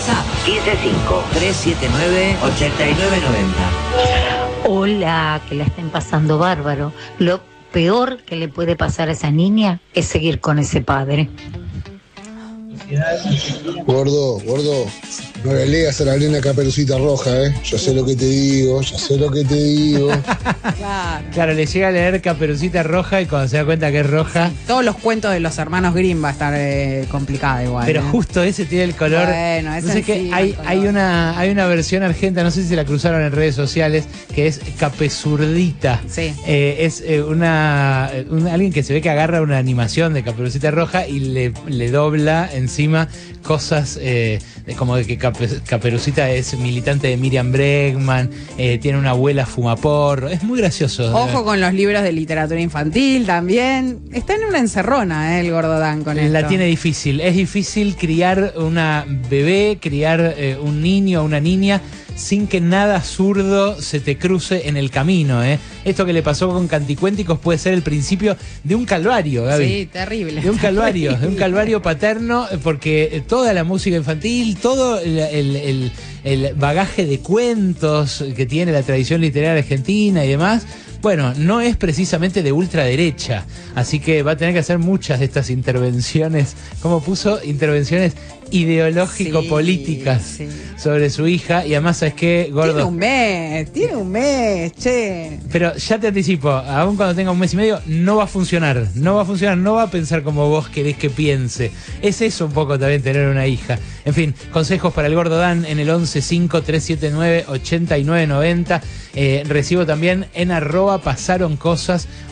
WhatsApp 155-379-8990. Hola, que la estén pasando bárbaro. Lo peor que le puede pasar a esa niña es seguir con ese padre. Gordo, no le leas a la nena Caperucita Roja, Yo sé lo que te digo. Claro, le llega a leer Caperucita Roja y cuando se da cuenta que es roja. Sí, todos los cuentos de los hermanos Grimm va a estar complicada igual. Pero justo ese tiene el color. Bueno, ese no sé qué, hay una versión argentina, no sé si la cruzaron en redes sociales, que es Capezurdita. Sí. Es alguien que se ve que agarra una animación de Caperucita Roja y le dobla encima cosas como de que Caperucita es militante de Miriam Bregman, tiene una abuela fumaporro, es muy gracioso. Ojo con los libros de literatura infantil también. Está en una encerrona el Gordo Dan con esto. La tiene difícil, es difícil criar una bebé, criar un niño o una niña sin que nada zurdo se te cruce en el camino, Esto que le pasó con Canticuénticos puede ser el principio de un calvario, Gaby. Sí, terrible. De un calvario paterno, porque toda la música infantil, todo el bagaje de cuentos que tiene la tradición literaria argentina y demás, bueno, no es precisamente de ultraderecha, así que va a tener que hacer muchas de estas intervenciones, como puso, intervenciones ideológico-políticas sobre su hija. Y además, ¿sabes qué, Gordo? Tiene un mes, che. Pero ya te anticipo, aún cuando tenga un mes y medio, no va a funcionar, no va a pensar como vos querés que piense. Es eso un poco también tener una hija. En fin, consejos para el Gordo Dan en el 115-379-8990. Recibo también en @pasaroncosas